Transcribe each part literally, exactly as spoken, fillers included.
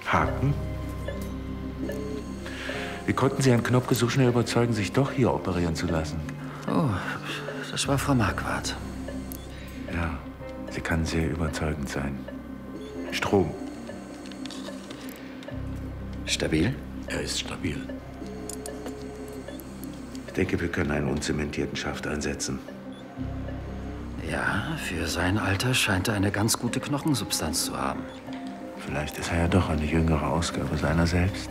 Haken? Wie konnten Sie Herrn Knopke so schnell überzeugen, sich doch hier operieren zu lassen? Oh, das war Frau Marquardt. Ja, sie kann sehr überzeugend sein. Strom. Stabil? Er ist stabil. Ich denke, wir können einen unzementierten Schaft einsetzen. Ja, für sein Alter scheint er eine ganz gute Knochensubstanz zu haben. Vielleicht ist er ja doch eine jüngere Ausgabe seiner selbst.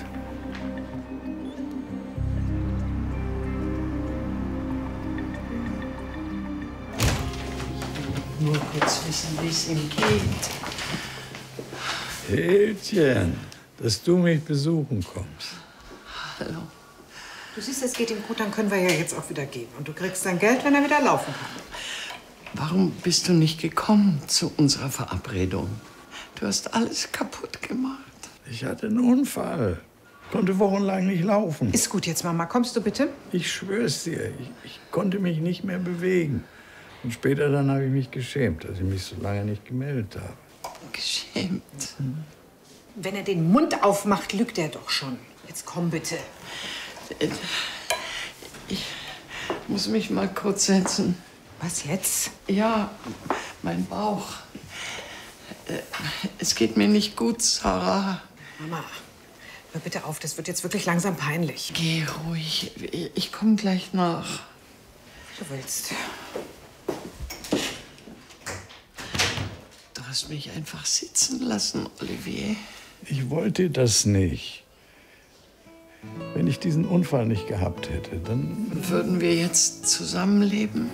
Nur kurz wissen, wie es ihm geht. Hildchen, dass du mich besuchen kommst. Hallo. Du siehst, es geht ihm gut, dann können wir ja jetzt auch wieder gehen. Und du kriegst dein Geld, wenn er wieder laufen kann. Warum bist du nicht gekommen zu unserer Verabredung? Du hast alles kaputt gemacht. Ich hatte einen Unfall. Konnte wochenlang nicht laufen. Ist gut jetzt, Mama. Kommst du bitte? Ich schwör's dir, ich, ich konnte mich nicht mehr bewegen. Und später dann habe ich mich geschämt, dass ich mich so lange nicht gemeldet habe. Geschämt? Hm. Wenn er den Mund aufmacht, lügt er doch schon. Jetzt komm bitte. Ich muss mich mal kurz setzen. Was jetzt? Ja, mein Bauch. Es geht mir nicht gut, Sarah. Mama, hör bitte auf. Das wird jetzt wirklich langsam peinlich. Geh ruhig. Ich komme gleich nach. Wie du willst. Du hast mich einfach sitzen lassen, Olivier. Ich wollte das nicht. Wenn ich diesen Unfall nicht gehabt hätte, dann... Würden wir jetzt zusammenleben?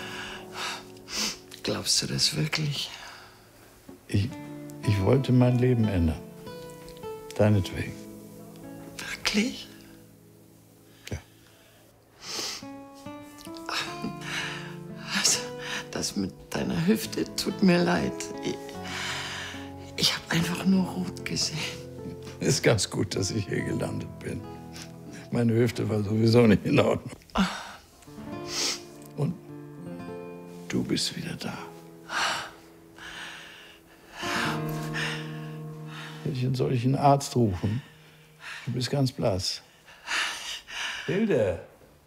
Glaubst du das wirklich? Ich, ich wollte mein Leben ändern. Deinetwegen. Wirklich? Ja. Also, das mit deiner Hüfte tut mir leid. Ich, ich habe einfach nur rot gesehen. Ist ganz gut, dass ich hier gelandet bin. Meine Hüfte war sowieso nicht in Ordnung. Und du bist wieder da. Hildchen, soll ich einen Arzt rufen? Du bist ganz blass. Hilde!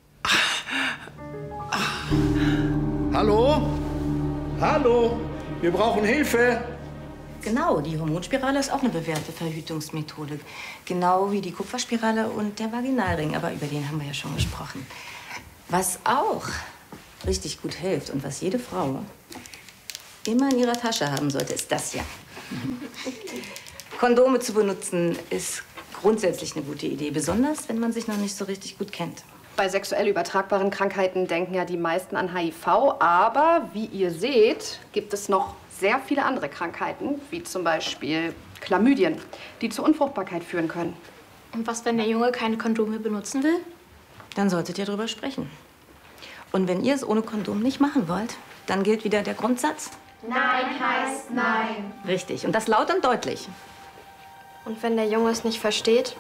Hallo? Hallo? Wir brauchen Hilfe! Genau, die Hormonspirale ist auch eine bewährte Verhütungsmethode. Genau wie die Kupferspirale und der Vaginalring. Aber über den haben wir ja schon gesprochen. Was auch richtig gut hilft und was jede Frau immer in ihrer Tasche haben sollte, ist das hier. Kondome zu benutzen ist grundsätzlich eine gute Idee. Besonders, wenn man sich noch nicht so richtig gut kennt. Bei sexuell übertragbaren Krankheiten denken ja die meisten an H I V. Aber wie ihr seht, gibt es noch sehr viele andere Krankheiten, wie zum Beispiel Chlamydien, die zur Unfruchtbarkeit führen können. Und was, wenn der Junge keine Kondome benutzen will? Dann solltet ihr drüber sprechen. Und wenn ihr es ohne Kondom nicht machen wollt, dann gilt wieder der Grundsatz. Nein heißt nein. Richtig. Und das laut und deutlich. Und wenn der Junge es nicht versteht?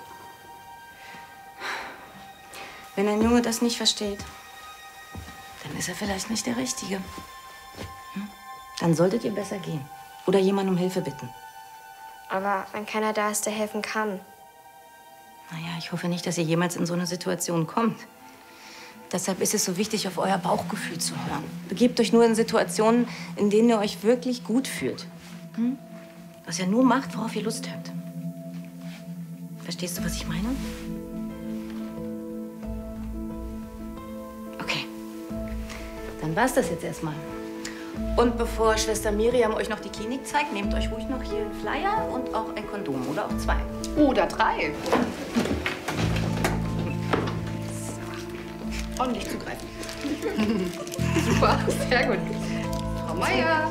Wenn ein Junge das nicht versteht, dann ist er vielleicht nicht der Richtige. Dann solltet ihr besser gehen. Oder jemanden um Hilfe bitten. Aber wenn keiner da ist, der helfen kann. Naja, ich hoffe nicht, dass ihr jemals in so eine Situation kommt. Deshalb ist es so wichtig, auf euer Bauchgefühl zu hören. Begebt euch nur in Situationen, in denen ihr euch wirklich gut fühlt. Hm? Was ihr nur macht, worauf ihr Lust habt. Verstehst du, was ich meine? Okay. Dann war's das jetzt erstmal. Und bevor Schwester Miriam euch noch die Klinik zeigt, nehmt euch ruhig noch hier einen Flyer und auch ein Kondom. Oder auch zwei. Oder drei. So. Ordentlich zugreifen. Super, sehr gut. Frau Meier.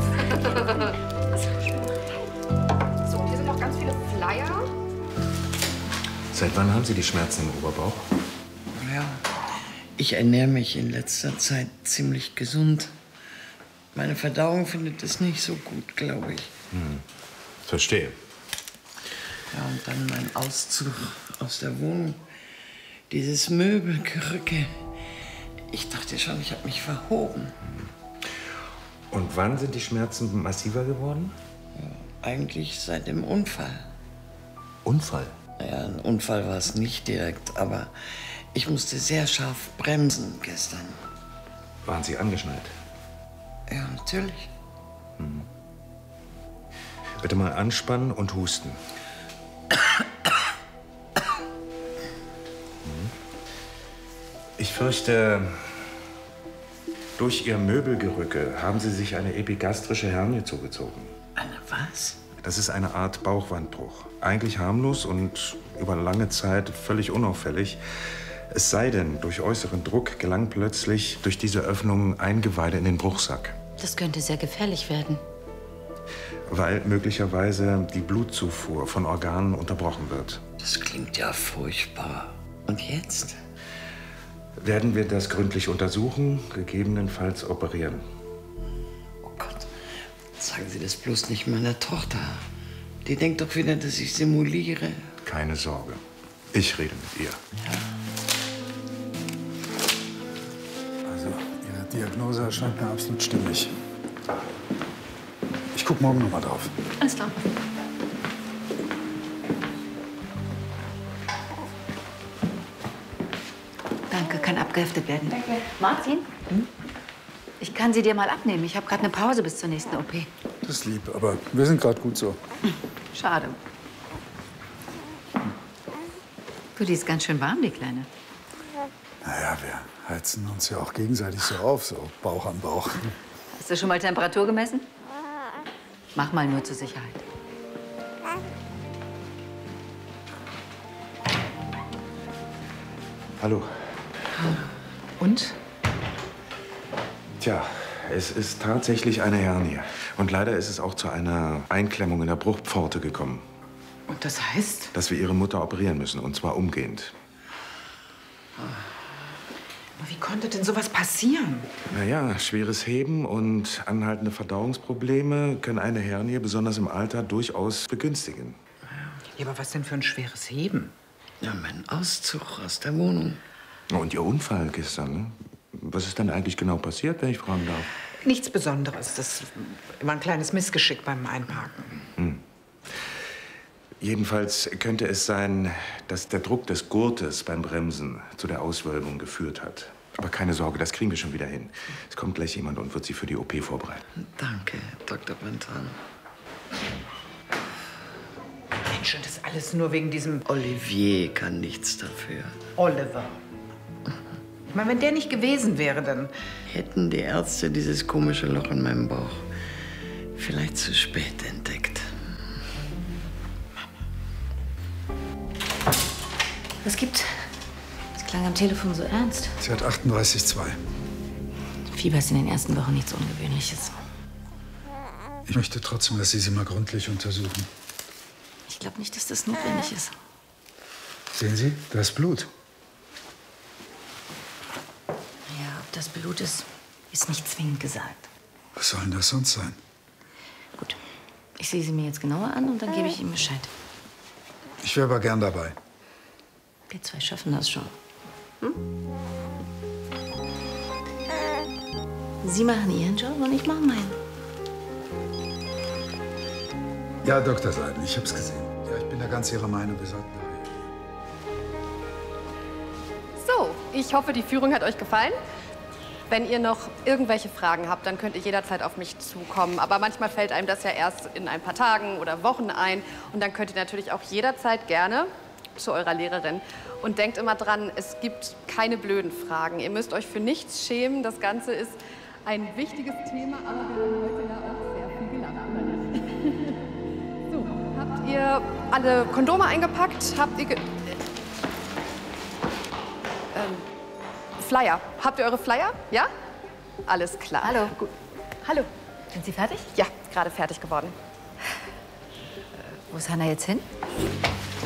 So, und hier sind noch ganz viele Flyer. Seit wann haben Sie die Schmerzen im Oberbauch? Ja, ich ernähre mich in letzter Zeit ziemlich gesund. Meine Verdauung findet es nicht so gut, glaube ich. Hm. Verstehe. Ja, und dann mein Auszug aus der Wohnung. Dieses Möbelgerücke. Ich dachte schon, ich habe mich verhoben. Und wann sind die Schmerzen massiver geworden? Ja, eigentlich seit dem Unfall. Unfall? Ja, ein Unfall war es nicht direkt, aber ich musste sehr scharf bremsen gestern. Waren Sie angeschnallt? Ja, natürlich. Hm. Bitte mal anspannen und husten. Ich fürchte, durch Ihr Möbelgerücke haben Sie sich eine epigastrische Hernie zugezogen. Eine was? Das ist eine Art Bauchwandbruch. Eigentlich harmlos und über lange Zeit völlig unauffällig. Es sei denn, durch äußeren Druck gelangt plötzlich durch diese Öffnung Eingeweide in den Bruchsack. Das könnte sehr gefährlich werden. Weil möglicherweise die Blutzufuhr von Organen unterbrochen wird. Das klingt ja furchtbar. Und jetzt? Werden wir das gründlich untersuchen, gegebenenfalls operieren. Oh Gott, sagen Sie das bloß nicht meiner Tochter. Die denkt doch wieder, dass ich simuliere. Keine Sorge, ich rede mit ihr. Ja. Also, Ihre Diagnose erscheint mir absolut stimmig. Ich guck morgen noch mal drauf. Alles klar. Danke, kann abgeheftet werden. Danke. Martin? Hm? Ich kann sie dir mal abnehmen. Ich habe gerade eine Pause bis zur nächsten O P. Das ist lieb, aber wir sind gerade gut so. Schade. Du, die ist ganz schön warm, die Kleine. Naja, wir heizen uns ja auch gegenseitig so auf, so Bauch an Bauch. Hast du schon mal Temperatur gemessen? Mach mal nur zur Sicherheit. Hallo. Und? Tja, es ist tatsächlich eine Hernie. Und leider ist es auch zu einer Einklemmung in der Bruchpforte gekommen. Und das heißt? Dass wir Ihre Mutter operieren müssen, und zwar umgehend. Aber wie konnte denn sowas passieren? Naja, schweres Heben und anhaltende Verdauungsprobleme können eine Hernie, besonders im Alter, durchaus begünstigen. Ja, aber was denn für ein schweres Heben? Ja, mein Auszug aus der Wohnung. Und Ihr Unfall gestern, ne? Was ist denn eigentlich genau passiert, wenn ich fragen darf? Nichts Besonderes. Das war ein kleines Missgeschick beim Einparken. Hm. Jedenfalls könnte es sein, dass der Druck des Gurtes beim Bremsen zu der Auswölbung geführt hat. Aber keine Sorge, das kriegen wir schon wieder hin. Es kommt gleich jemand und wird Sie für die O P vorbereiten. Danke, Doktor Bentan. Mensch, und das alles nur wegen diesem... Olivier kann nichts dafür. Oliver. Ich meine, wenn der nicht gewesen wäre, dann... Hätten die Ärzte dieses komische Loch in meinem Bauch vielleicht zu spät entdeckt. Was gibt's? Das klang am Telefon so ernst. Sie hat achtunddreißig Komma zwei. Fieber ist in den ersten Wochen nichts Ungewöhnliches. Ich möchte trotzdem, dass Sie sie mal gründlich untersuchen. Ich glaube nicht, dass das notwendig ist. Sehen Sie, da ist Blut. Ja, ob das Blut ist, ist nicht zwingend gesagt. Was soll denn das sonst sein? Gut, ich sehe sie mir jetzt genauer an und dann gebe ich ihm Bescheid. Ich wäre aber gern dabei. Wir zwei schaffen das schon. Hm? Sie machen Ihren Job und ich mache meinen. Ja, Doktor Seiden, ich hab's gesehen. Ja, ich bin da ganz Ihrer Meinung. Wir sollten nachher. So, ich hoffe, die Führung hat euch gefallen. Wenn ihr noch irgendwelche Fragen habt, dann könnt ihr jederzeit auf mich zukommen. Aber manchmal fällt einem das ja erst in ein paar Tagen oder Wochen ein. Und dann könnt ihr natürlich auch jederzeit gerne zu eurer Lehrerin. Und denkt immer dran, es gibt keine blöden Fragen. Ihr müsst euch für nichts schämen. Das Ganze ist ein wichtiges Thema, aber wir haben heute ja auch sehr viel gelernt. So, habt ihr alle Kondome eingepackt? Habt ihr... Ge ähm, Flyer. Habt ihr eure Flyer? Ja? Alles klar. Hallo. Gut. Hallo. Sind Sie fertig? Ja, gerade fertig geworden. Wo ist Hannah jetzt hin?